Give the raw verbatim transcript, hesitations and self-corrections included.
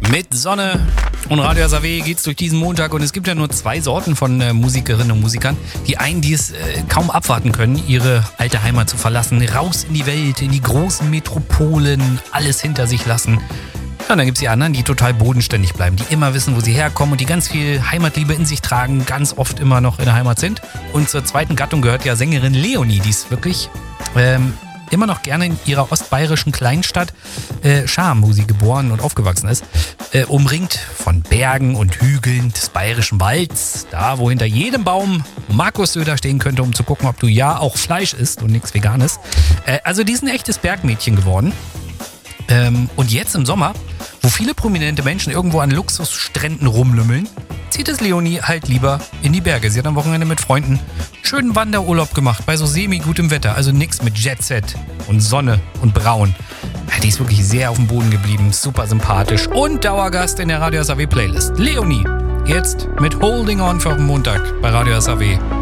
Mit Sonne und Radio S A W geht's durch diesen Montag und es gibt ja nur zwei Sorten von äh, Musikerinnen und Musikern. Die einen, die es äh, kaum abwarten können, ihre alte Heimat zu verlassen, raus in die Welt, in die großen Metropolen, alles hinter sich lassen. Ja, und dann gibt's die anderen, die total bodenständig bleiben, die immer wissen, wo sie herkommen und die ganz viel Heimatliebe in sich tragen, ganz oft immer noch in der Heimat sind. Und zur zweiten Gattung gehört ja Sängerin Leonie, die ist wirklich ähm, immer noch gerne in ihrer ostbayerischen Kleinstadt äh, Scham, wo sie geboren und aufgewachsen ist, äh, umringt von Bergen und Hügeln des bayerischen Walds, da wo hinter jedem Baum Markus Söder stehen könnte, um zu gucken, ob du ja auch Fleisch isst und nichts Veganes. Äh, also die ist ein echtes Bergmädchen geworden. Ähm, und jetzt im Sommer, wo viele prominente Menschen irgendwo an Luxusstränden rumlümmeln, zieht es Leonie halt lieber in die Berge. Sie hat am Wochenende mit Freunden schönen Wanderurlaub gemacht, bei so semi-gutem Wetter. Also nix mit Jetset und Sonne und Braun. Ja, die ist wirklich sehr auf dem Boden geblieben, super sympathisch und Dauergast in der Radio S A W Playlist. Leonie, jetzt mit Holding On für den Montag bei Radio S A W.